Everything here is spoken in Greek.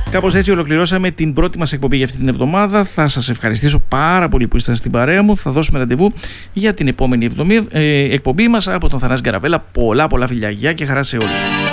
Κάπως έτσι ολοκληρώσαμε την πρώτη μας εκπομπή για αυτή την εβδομάδα. Θα σας ευχαριστήσω πάρα πολύ που ήσασταν στην παρέα μου. Θα δώσουμε ραντεβού για την επόμενη εκπομπή μας από τον Θανάση Γκαραβέλα. Πολλά φιλιά, γεια και χαρά σε όλους.